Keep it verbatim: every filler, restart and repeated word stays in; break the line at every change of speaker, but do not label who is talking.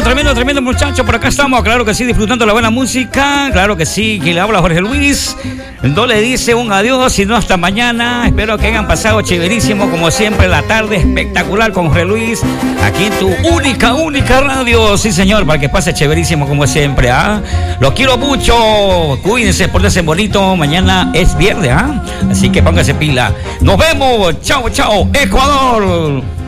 tremendo, tremendo muchacho. Por acá estamos, claro que sí, disfrutando la buena música. Claro que sí, que le habla Jorge Luis. No le dice un adiós, sino hasta mañana. Espero que hayan pasado chéverísimo, como siempre, la tarde espectacular con Jorge Luis. Aquí en tu única, única radio. Sí, señor, para que pase chéverísimo, como siempre. ¿Ah? Los quiero mucho. Cuídense, pórtense bonito. Mañana es viernes, ¿ah? Así que pónganse pila. Nos vemos. Chao, chao, Ecuador.